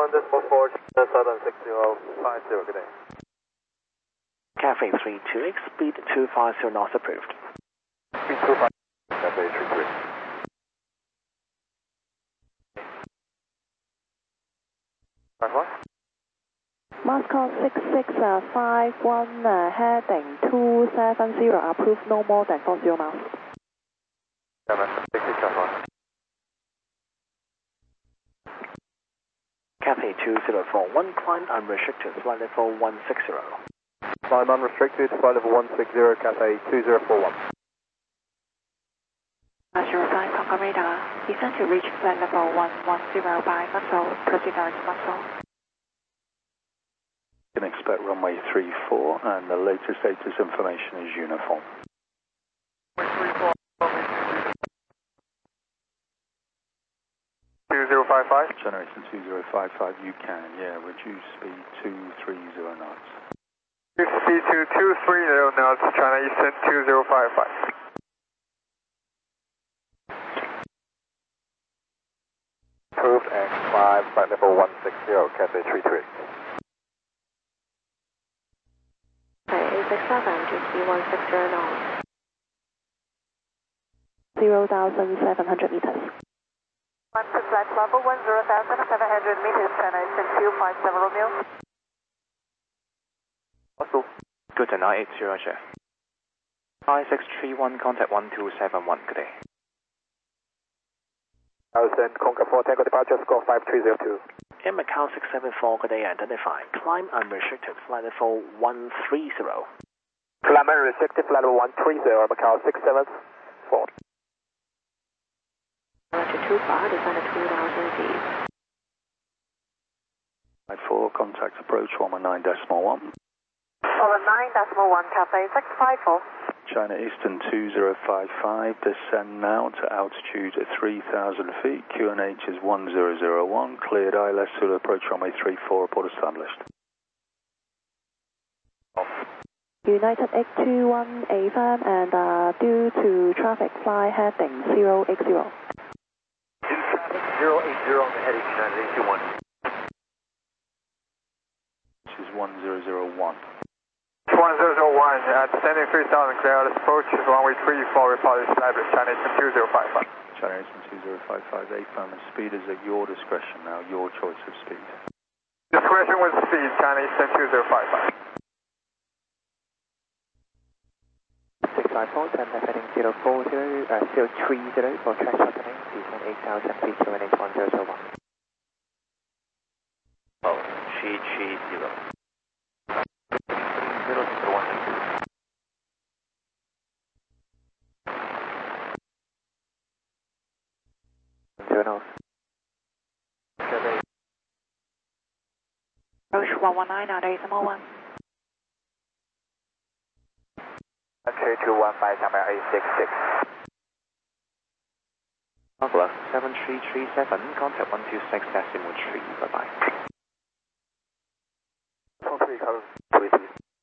1.4, Southern 6050, good day. Cafe 32X, speed 250 knots approved. Speed 25, Cafe 33. Moscow 6651, heading 270, approved no more than 40 miles. Cafe 2041, climb unrestricted, flight level 160. Climb unrestricted, flight level 160, Cafe 2041. 05 Concord radar, descend to reach flight level 110 by Muscle, proceed direct Muscle. You can expect runway 34 and the latest status information is uniform. 2055. Generation 2055, you can, reduce speed 230 knots. Speed to 230 knots, China Eastern 2055. Approved and climb flight level 160, Cafe 33. A67 to speed 160 knots. 0,700 meters. One to flight level 10,700 meters, China Eastern 257 Romeo. Muscle. Good night, 80 Roger. 5631, contact 1271, good day. I will send Concord 4 Tango departure, score 5302. In Macau 674, good day, identify. Climb unrestricted, flight level 130. Climb unrestricted, flight level 130, Macau 674. Roger 25, descend at 2,000 feet. Flight 4, contact approach 119.1. 9.1, Cafe 654. China Eastern 2055, descend now to altitude 3,000 feet, QNH is 1001, cleared ILS to approach runway 34, report established. United 821 AFM and due to traffic fly heading 080. Traffic 080 on the heading United 821. This is 1001. 1001, descending 3000, clear ILS approach, runway 34, report established, China Eastern 2055. China Eastern 2055, AFM and speed is at your discretion now, your choice of speed. Discretion with speed, China Eastern 2055. 654, turn left heading 030 for track opening, descend 8000 feet, QNH 1001. Oh, 330. 001. Journals. Approach 119 at Asimal 1. 3215, number 866. Angler 7337, contact 126.3, bye-bye. 23, code 23.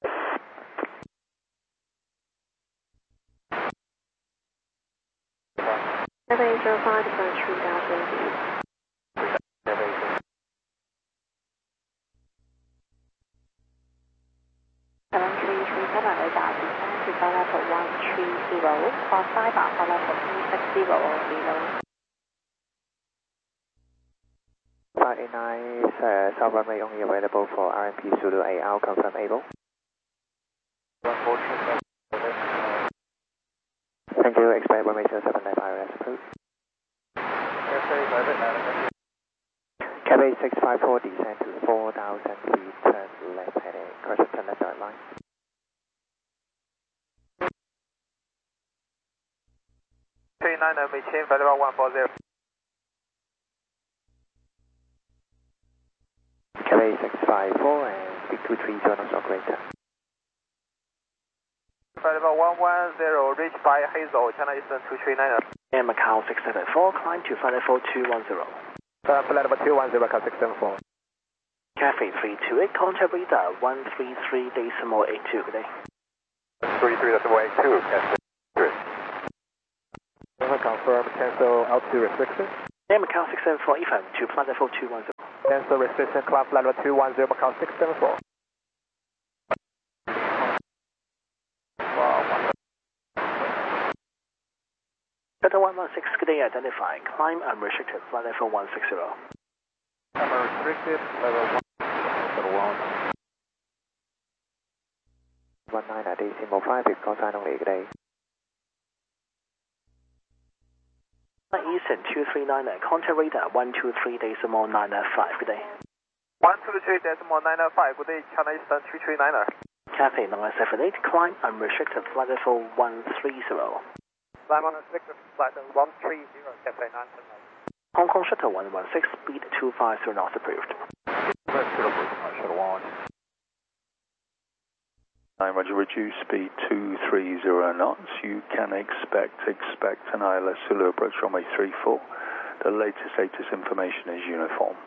Cafe 05, descend 3,000 feet. 7337 radar, descend to flight level 130, cross cyber, flight level 260 below. 589, south runway only available for RMP Zulu AR, confirm able. Thank you, expect runway 07 left ILS approved. Cafe 654, descend to 4,000 feet, turn left heading, correction, turn left direct line. maintain flight level 140. Cafe 654 and speak 23, join us operator. Flight level 110, reached by Hazel, China Eastern 239. In Macau 674, climb to flight level 210. Flight level 210, Macau 674. Cafe 328, contact radar 133.82, good day. 33.82, Cafe 3. Confirm, cancel altitude restriction. In Macau 674, EFM to flight level 210. Cancel restriction, climb flight level 210, Macau 674. Delta 116, good day, identifying. Climb unrestricted, flight level 160. Climb unrestricted, level 1. 19.5, call sign only, good day. Eastern 239, contact radar 123.995, good day. 123.995, good day, China Eastern 239er. Cathay 978, climb unrestricted, flight level 130. Climb unrestricted, flight level 130, Cathay 978. Hong Kong Shuttle 116, speed 250 knots approved. Shuttle 1. Roger, reduce speed 230 knots. You can expect an ILS Zulu approach runway 34. The latest status information is uniform.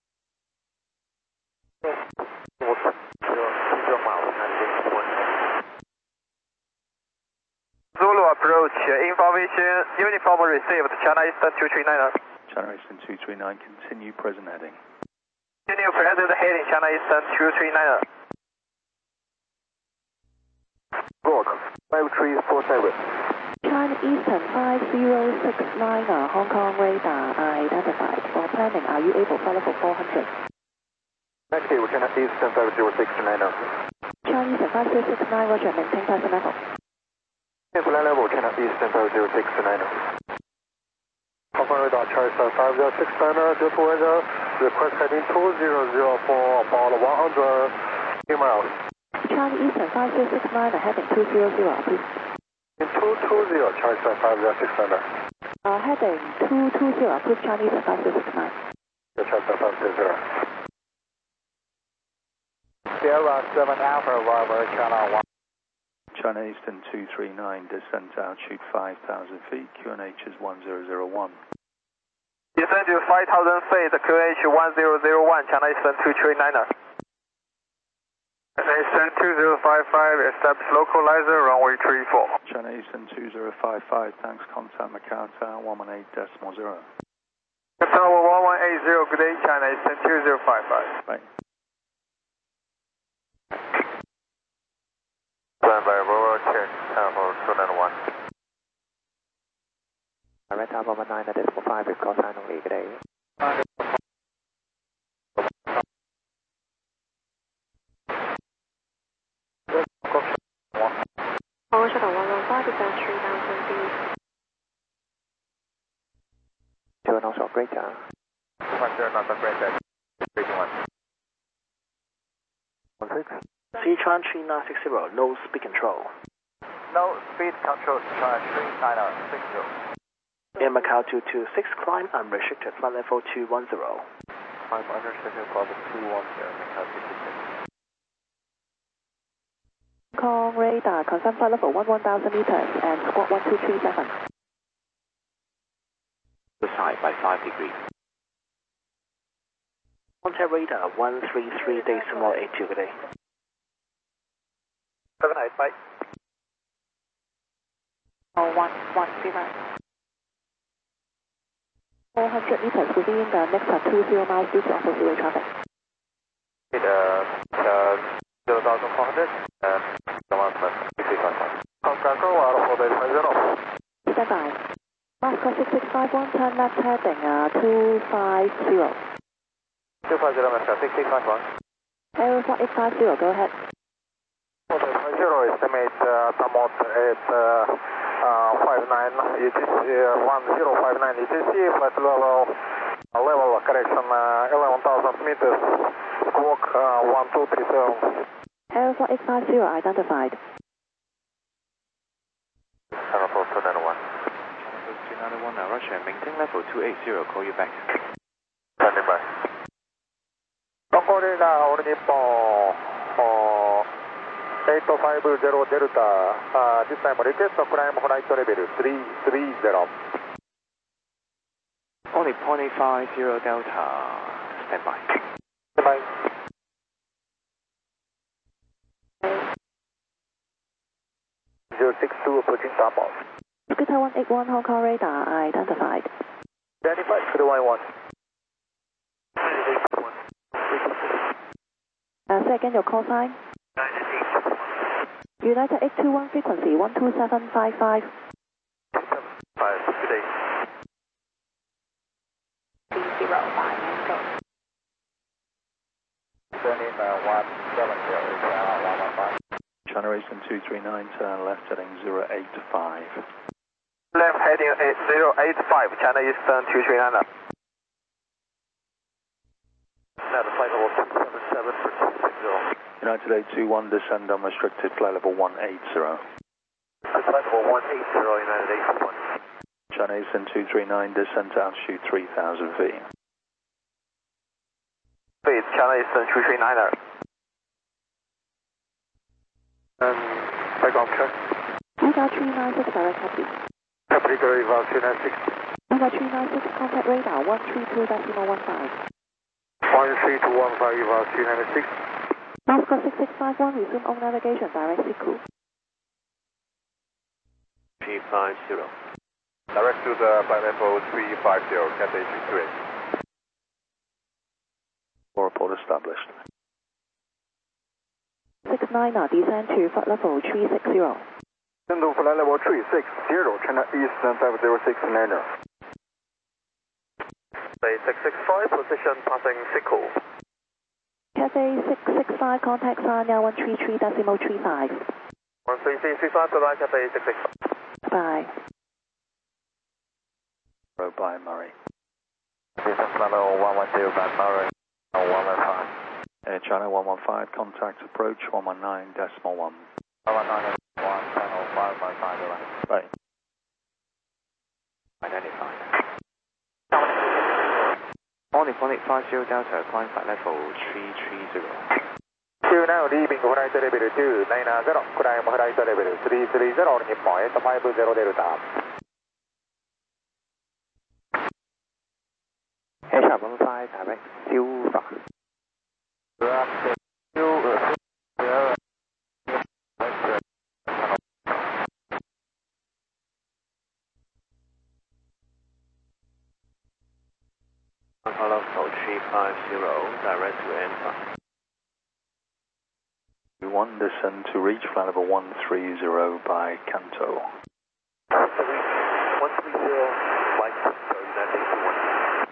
Zulu approach, information uniform received, China Eastern 239er. China Eastern 239, continue present heading. Continue present heading, China Eastern 239er. Rock, 5347. China Eastern 5069, Hong Kong radar identified. For planning, are you able to follow for 400? Negative, China Eastern 5069er. China Eastern 5069, roger, maintain present level. Flight level, China Eastern 5069er. Hong Kong radar, China Eastern 5069er, just weather, request heading 200 for about 100 miles. China Eastern 5069, heading 200, please. In 220, China Eastern 5069er. Heading 220, please, China Eastern 5069. China Eastern 560. Sierra 7 Alpha, Robert, China 1. China Eastern 239, descent altitude 5,000 feet, QNH is 1001. Descend to 5,000 feet, QNH 1001, China Eastern 239er. Eastern 2055, establish localizer, runway 34. China Eastern 2055, thanks, contact Macau Tower 118.0. Tower 1180, good day, China Eastern 2055. Bye. Standby, roll check, Tower 291. Red Tower 19.5, call sign only, good day. Hong Shuttle 115, descent 3000 feet. 2 knots of greater. 10 knots of greater, 31. 16. Sichuan 3960, no speed control. No speed control, China 3960. Air Macau 226, climb unrestricted, flight level 210. Climb unrestricted, level 210, Macau 226. Hong Kong radar, confirm flight level 11,000 meters and squawk 1237. The side by 5 degrees. Contact radar 133.82, good day. 78, bye. 110. 400 meters within the next 20 miles due to opposite way traffic. 0,400, announcement, 355. Contact Royal 4850. Stand by. Moscow 6651, turn left heading 250. 250, Moscow 6651. Aero 4850, go ahead. 4850, estimate Tamot at 59, it is 1059, ETC, flight level correction 11,000 meters, squawk 1237. Aero 4850, identified. Channel 291. 291, Russia, maintain level 280, call you back. Standing by. Hong Kong radar, all Nippon 850 Delta, this time request climb flight level 330. Only 0.850 Delta, stand by. Stand by. Two approaching Tamot. Scooter 181, Hong Kong radar, identified. Identified, Scooter 181. say again your call sign. United 821 frequency 12755. 5, good day. 30 by Mango. Turning 170, China Eastern 239, turn left heading 085. Left heading 085, China Eastern 239. Now the flight level 277 for 260. United 821, descend unrestricted, flight level 180. Flight level 180, United 821. China Eastern 239, descend to altitude 3,000 feet. Please, China Eastern 239er. Takeoff check. Eagle 396 direct copy. Capricorn Eval 296. Eagle 396 contact radar 132.15. 13215 Eval 296. Moscow 6651, resume on navigation, direct Siku. 350. Direct to the flight level 350, Cathay 328. Report established. 69er, descend to flight level 360. Descend to flight level 360, China Eastern 5069er. Bay 665, position passing Siku. Cathay 665, contact Sanya 133.35. 13335, goodbye, Cathay 665. Bye. Road by Murray. Descend flight level 110 by Murray, 115. Air China 115, contact approach 119.1. 119, 110, 555. Right. Identified. Only 50 Delta, climb flight level 330. 29 leaving flight level 290, climb flight level 330, Nippon 850 Delta. Air 15 direct, Silva. Hello, 350, direct to N5. 1 descend to reach flight level 130 by Kanto. 130 by Kanto, United 821.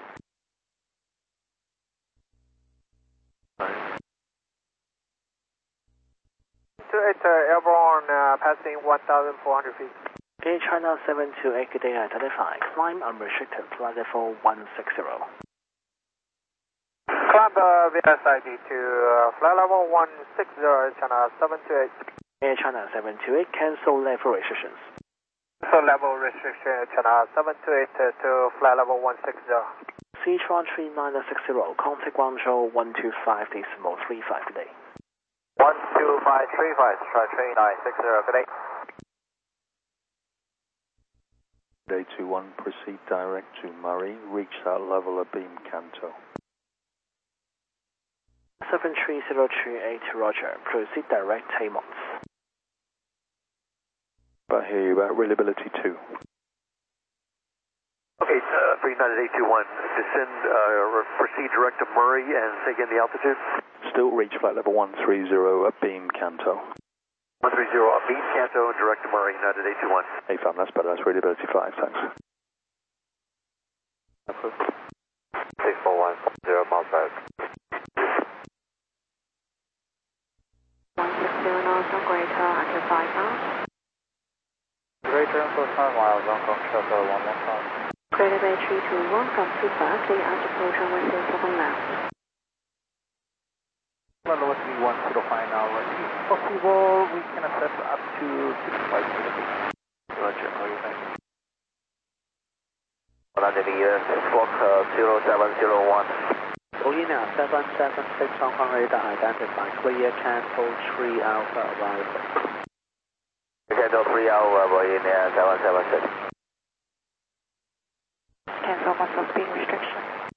28 airborne, passing 1,400 feet. Air China 728, good day, identify. Climb unrestricted, flight level 160. Climb VSID to flight level 160, China 728. Air China 728, cancel level restrictions. So level restriction, China 728 to flight level 160. Sichuan 3960, contact Guangzhou 125.35, good day. 12535, try 3960, good day. Day 21, proceed direct to Murray, reach that level of beam Kanto. 73028, Roger, proceed direct Taymont. But hear you about reliability 2. Okay, 39821, descend, proceed direct to Murray and say again the altitude. Still reach flight level 130 at beam Kanto. 130 at beam Kanto, direct to Murray, United 821. Hey fam, that's better, that's reliability 5, thanks. 6410 miles back. 160 knots on greater under 5 knots. Greater for 5 miles, Hong Kong Shutter 115. Greater Bay 321 from Tufa, clear out approach runway 07 left. Level 3105 now, if possible, we can assess up to 65 feet. Roger, how are you back? Under the squawk 0701. Olina 776 Hong Kong radar identify, clear cancel 3 Alpha arrival. Cancel 3 Alpha, Olina 776. Cancel muscle speed restriction.